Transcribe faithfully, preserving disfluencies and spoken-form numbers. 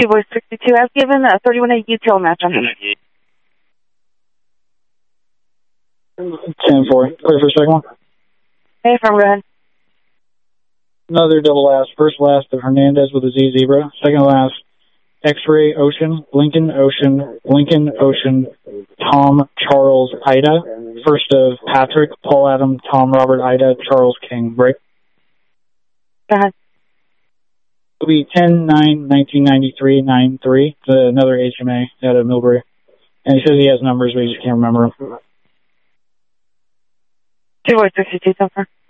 Two Voice sixty-two, I've given a thirty-one A util match on him. ten four. Clear for second one. Hey, from go ahead. Another double last. First last of Hernandez with a Z Zebra. Second last, X-Ray Ocean, Lincoln Ocean, Lincoln Ocean, Tom Charles Ida. First of Patrick, Paul Adam, Tom Robert Ida, Charles King. Break. Go ahead. It'll be ten nine nineteen ninety-three nine three. It's another H M A out of Millbury. And he says he has numbers, but he just can't remember them. Two Voice sixty-two, so far.